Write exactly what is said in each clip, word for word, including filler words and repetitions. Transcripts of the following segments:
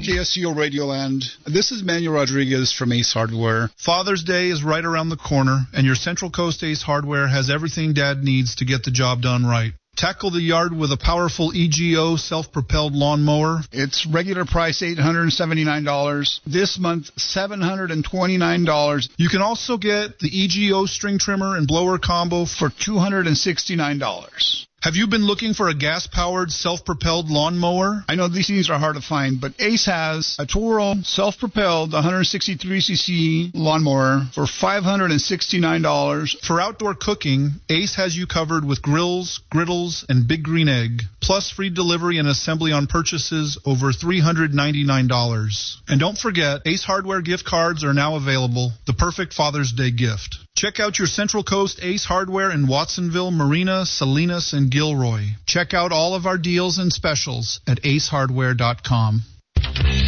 K S C O Radioland. This is Manuel Rodriguez from Ace Hardware. Father's Day is right around the corner, and your Central Coast Ace Hardware has everything Dad needs to get the job done right. Tackle the yard with a powerful E G O self-propelled lawnmower. It's regular price eight hundred seventy-nine dollars. This month, seven hundred twenty-nine dollars. You can also get the E G O string trimmer and blower combo for two hundred sixty-nine dollars. Have you been looking for a gas-powered, self-propelled lawnmower? I know these things are hard to find, but Ace has a Toro self-propelled one sixty-three c c lawnmower for five hundred sixty-nine dollars. For outdoor cooking, Ace has you covered with grills, griddles, and Big Green Egg, plus free delivery and assembly on purchases over three hundred ninety-nine dollars. And don't forget, Ace Hardware gift cards are now available, the perfect Father's Day gift. Check out your Central Coast Ace Hardware in Watsonville, Marina, Salinas, and Gilroy. Check out all of our deals and specials at ace hardware dot com. K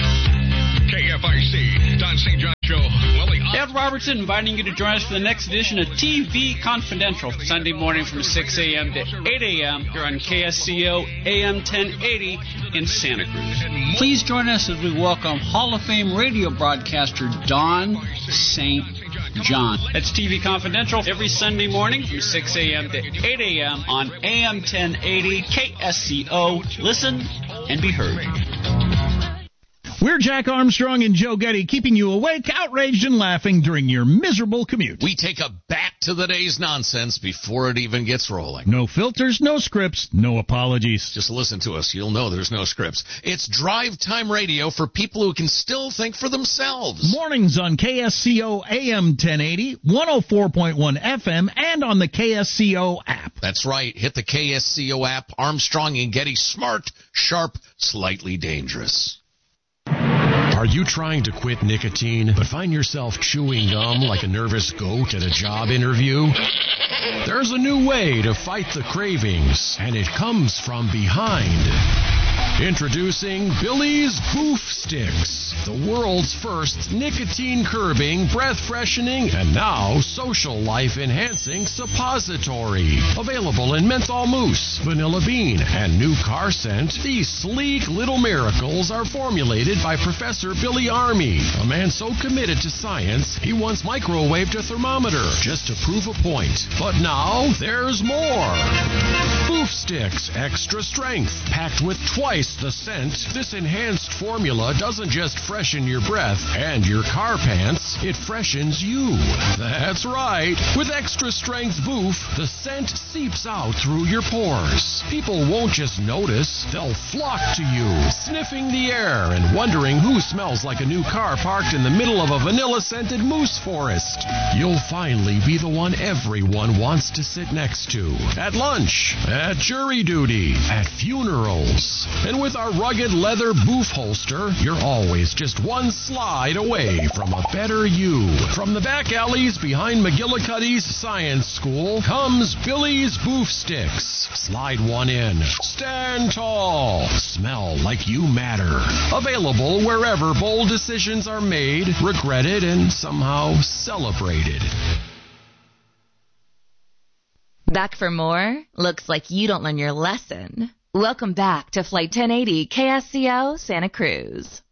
F I C, Don Saint John Show. Well, Ed Robertson inviting you to join us for the next edition of T V Confidential, Sunday morning from six a.m. to eight a.m. here on K S C O A M ten eighty in Santa Cruz. Please join us as we welcome Hall of Fame radio broadcaster Don Saint John. That's T V Confidential every Sunday morning from six a.m. to eight a.m. on A M ten eighty K S C O. Listen and be heard. We're Jack Armstrong and Joe Getty, keeping you awake, outraged, and laughing during your miserable commute. We take a back to the day's nonsense before it even gets rolling. No filters, no scripts, no apologies. Just listen to us. You'll know there's no scripts. It's drive time radio for people who can still think for themselves. Mornings on K S C O A M ten eighty, one oh four point one F M, and on the K S C O app. That's right. Hit the K S C O app. Armstrong and Getty, smart, sharp, slightly dangerous. Are you trying to quit nicotine, but find yourself chewing gum like a nervous goat at a job interview? There's a new way to fight the cravings, and it comes from behind. Introducing Billy's Boof Sticks, the world's first nicotine-curbing, breath-freshening, and now social life-enhancing suppository. Available in menthol mousse, vanilla bean, and new car scent, these sleek little miracles are formulated by Professor Billy Army, a man so committed to science, he once microwaved a thermometer just to prove a point. But now, there's more. Boof Sticks Extra Strength, packed with twice the scent. This enhanced formula doesn't just freshen your breath and your car pants, it freshens you. That's right. With extra strength Boof, the scent seeps out through your pores. People won't just notice, they'll flock to you, sniffing the air and wondering who smells like a new car parked in the middle of a vanilla-scented moose forest. You'll finally be the one everyone wants to sit next to. At lunch, at jury duty, at funerals. And with our rugged leather Boof holster, you're always just one slide away from a better you. From the back alleys behind McGillicuddy's Science School comes Billy's Boof Sticks. Slide one in. Stand tall. Smell like you matter. Available wherever bold decisions are made, regretted, and somehow celebrated. Back for more? Looks like you don't learn your lesson. Welcome back to Flight ten eighty K S C O Santa Cruz.